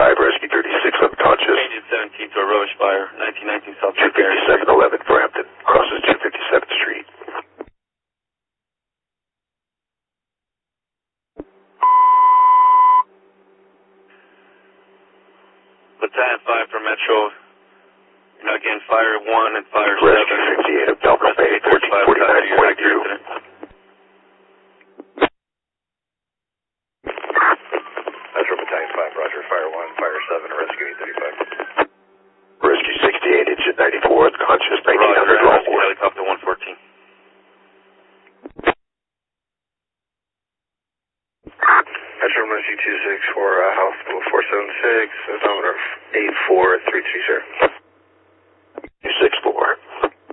Rescue 36 unconscious. Agent 17 to a Roche Fire, 1919 South Park area. 25711 Brampton, crosses 257th Street. Battalion 5 for Metro. You're now getting Fire 1 and Fire 7. Rescue 58 of Delta Bay, 1449.2. Metro Battalion 5, Roger, Fire 1, Fire 7, Rescue 835. Rescue 68, Engine 94, unconscious, 1900 Roger, Longboard. Helicopter 114. Metro Rescue 26 for Hospital 476, odometer 8433, sir.